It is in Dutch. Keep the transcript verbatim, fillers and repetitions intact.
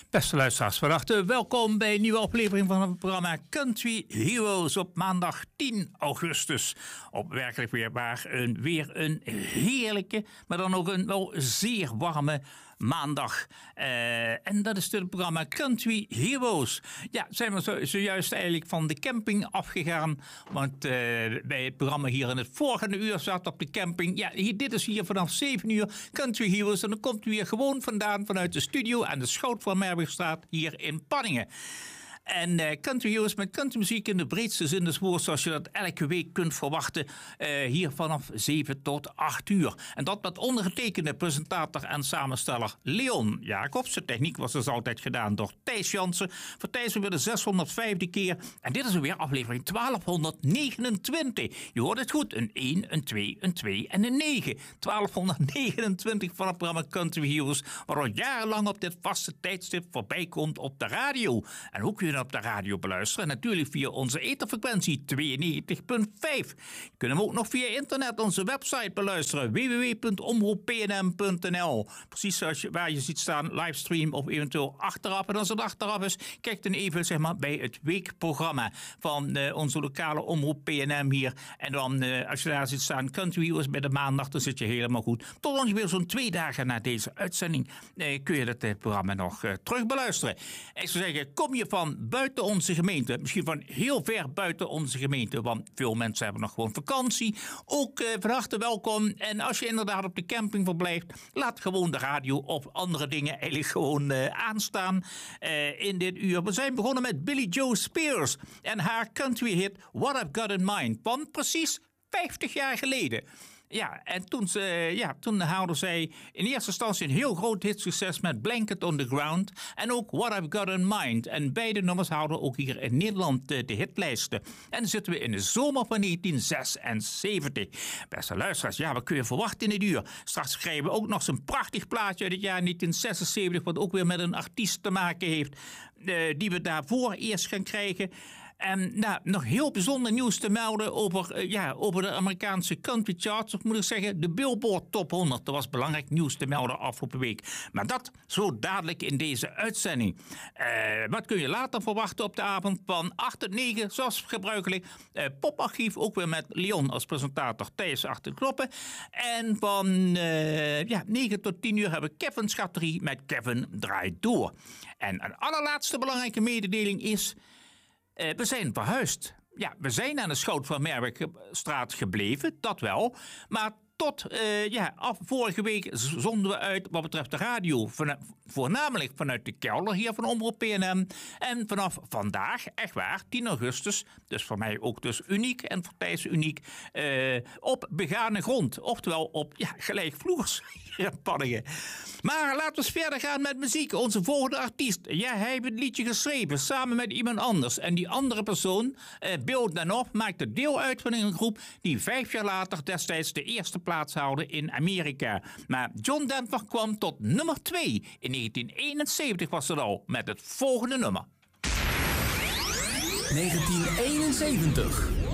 Beste luisteraars, van harte welkom bij een nieuwe aflevering van het programma Country Heroes op maandag tien augustus. Op werkelijk weer waar een, weer een heerlijke, maar dan ook een wel zeer warme maandag. Uh, en dat is het programma Country Heroes. Ja, zijn we zo, zojuist eigenlijk van de camping afgegaan. Want uh, bij het programma hier in het volgende uur zat op de camping. Ja, hier, dit is hier vanaf zeven uur Country Heroes. En dan komt u weer gewoon vandaan vanuit de studio aan de Schout van Merwegstraat hier in Panningen. En uh, Country Heroes met countrymuziek in de breedste zin des woords, zoals je dat elke week kunt verwachten, uh, hier vanaf zeven tot acht uur. En dat met ondergetekende presentator en samensteller Leon Jacobs. De techniek was dus altijd gedaan door Thijs Jansen. Voor Thijs weer de zeshonderdvijfde keer. En dit is weer aflevering twaalfhonderdnegenentwintig. Je hoort het goed, een één, een twee, een twee en een negen. twaalfhonderdnegenentwintig van het programma Country Heroes, waar al jarenlang op dit vaste tijdstip voorbij komt op de radio. En hoe kun je op de radio beluisteren? Natuurlijk via onze etherfrequentie tweeënnegentig komma vijf. Je kunt hem ook nog via internet onze website beluisteren. w w w punt omroep p n m punt n l. Precies zoals je, waar je ziet staan, livestream of eventueel achteraf. En als het achteraf is, kijk dan even zeg maar, bij het weekprogramma van uh, onze lokale omroep P N M hier. En dan uh, als je daar ziet staan Country Heroes bij de maandag, dan zit je helemaal goed. Tot ongeveer zo'n twee dagen na deze uitzending uh, kun je dat uh, programma nog uh, terug beluisteren. Ik zou zeggen, kom je van buiten onze gemeente, misschien van heel ver buiten onze gemeente, want veel mensen hebben nog gewoon vakantie. Ook uh, van harte welkom. En als je inderdaad op de camping verblijft, laat gewoon de radio of andere dingen eigenlijk gewoon uh, aanstaan uh, in dit uur. We zijn begonnen met Billie Joe Spears en haar country hit What I've Got in Mind van precies vijftig jaar geleden. Ja, en toen, ze, ja, toen haalde zij in eerste instantie een heel groot hitsucces met Blanket on the Ground. En ook What I've Got in Mind. En beide nummers houden ook hier in Nederland de, de hitlijsten. En dan zitten we in de zomer van negentien zesenzeventig. Beste luisteraars, ja, wat kun je verwachten in dit uur? Straks krijgen we ook nog zo'n prachtig plaatje uit het jaar negentien zesenzeventig. Wat ook weer met een artiest te maken heeft. Uh, die we daarvoor eerst gaan krijgen. En nou, nog heel bijzonder nieuws te melden over, uh, ja, over de Amerikaanse country charts. Of moet ik zeggen, de Billboard Top honderd. Dat was belangrijk nieuws te melden afgelopen week. Maar dat zo dadelijk in deze uitzending. Uh, wat kun je later verwachten op de avond van acht tot negen, zoals gebruikelijk. Uh, Poparchief, ook weer met Leon als presentator, Thijs achter de knoppen. En van uh, ja, negen tot tien uur hebben we Kevin Schatterie met Kevin Draait Door. En een allerlaatste belangrijke mededeling is, Uh, we zijn verhuisd. Ja, we zijn aan de Schout van Merwegstraat gebleven, dat wel. Maar tot uh, ja, af, vorige week zonden we uit wat betreft de radio. Van, voornamelijk vanuit de kelder hier van Omroep P N M. En vanaf vandaag, echt waar, tien augustus. Dus voor mij ook dus uniek en voor Thijs uniek. Uh, op begane grond. Oftewel op ja, gelijkvloers hier in Panningen. Maar laten we eens verder gaan met muziek. Onze volgende artiest. Ja, hij heeft het liedje geschreven samen met iemand anders. En die andere persoon, uh, Bill Danoff, maakte deel uit van een groep die vijf jaar later destijds de eerste plaats haalde in Amerika. Maar John Denver kwam tot nummer twee. In negentien eenenzeventig was het al met het volgende nummer. negentien eenenzeventig.